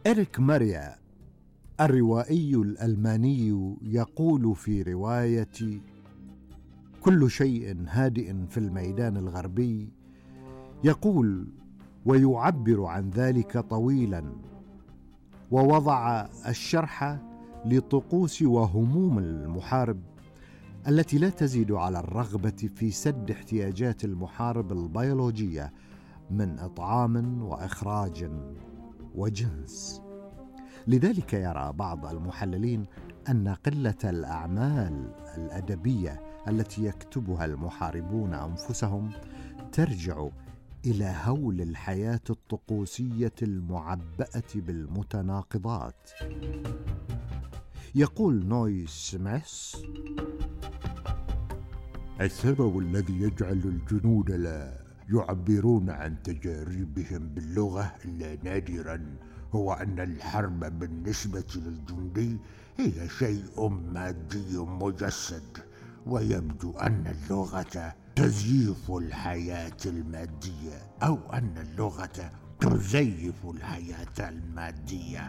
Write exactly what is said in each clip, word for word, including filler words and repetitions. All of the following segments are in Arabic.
إريك ماريا الروائي الألماني يقول في رواية كل شيء هادئ في الميدان الغربي، يقول ويعبر عن ذلك طويلا، ووضع الشرح لطقوس وهموم المحارب التي لا تزيد على الرغبة في سد احتياجات المحارب البيولوجية من إطعام وإخراج وجنس. لذلك يرى بعض المحللين أن قلة الأعمال الأدبية التي يكتبها المحاربون أنفسهم ترجع إلى هول الحياة الطقوسية المعبأة بالمتناقضات. يقول نوي سميث: السبب الذي يجعل الجنود لا يعبرون عن تجاربهم باللغة إلا نادرا هو أن الحرب بالنسبة للجندي هي شيء مادي مجسد، ويبدو أن اللغة تزييف الحياة المادية، أو أن اللغة تزيف الحياة المادية.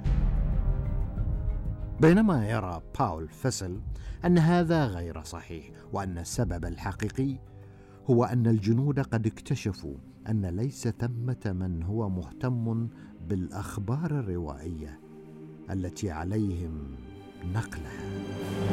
بينما يرى باول فيسل أن هذا غير صحيح، وأن السبب الحقيقي هو أن الجنود قد اكتشفوا أن ليس ثمة من هو مهتم بالأخبار الروائية التي عليهم نقلها.